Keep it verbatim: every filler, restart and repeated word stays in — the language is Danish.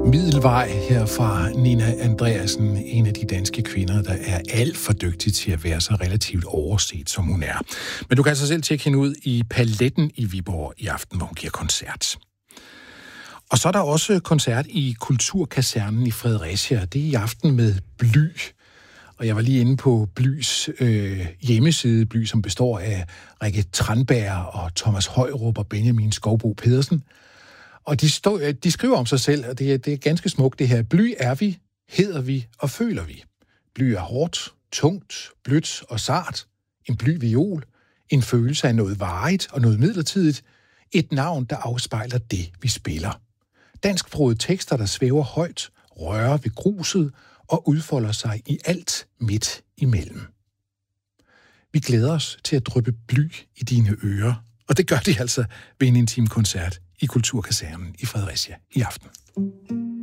Middelvej her fra Nina Andreasen, en af de danske kvinder, der er alt for dygtig til at være så relativt overset, som hun er. Men du kan altså selv tjekke hende ud i Paletten i Viborg i aften, hvor hun giver koncert. Og så er der også koncert i Kulturkasernen i Fredericia. Det er i aften med Bly. Og jeg var lige inde på Blys øh, hjemmeside, Bly, som består af Rikke Tranberg og Thomas Højrup og Benjamin Skovbo Pedersen. Og de, stå, de skriver om sig selv, og det er, det er ganske smukt det her. Bly er vi, hedder vi og føler vi. Bly er hårdt, tungt, blødt og sart. En bly viol. En følelse af noget varigt og noget midlertidigt. Et navn, der afspejler det, vi spiller. Dansksprogede tekster, der svæver højt, rører ved gruset og udfolder sig i alt midt imellem. Vi glæder os til at dryppe bly i dine ører, og det gør de altså ved en intim koncert i Kulturkasernen i Fredericia i aften.